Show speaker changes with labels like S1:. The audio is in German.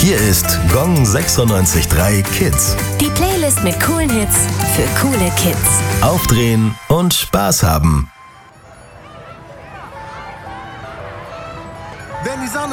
S1: Hier ist Gong 96.3 Kids.
S2: Die Playlist mit coolen Hits für coole Kids.
S1: Aufdrehen und Spaß haben.
S3: Wenn die Sonne